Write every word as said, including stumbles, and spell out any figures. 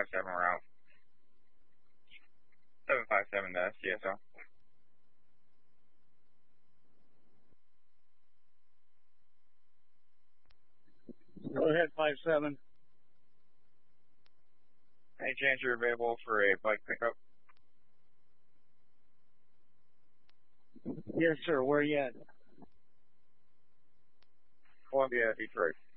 seven route. seven five seven to C S O. Go ahead, five seven. Any chance you're available for a bike pickup? Yes, sir. Where you at? Columbia, Detroit.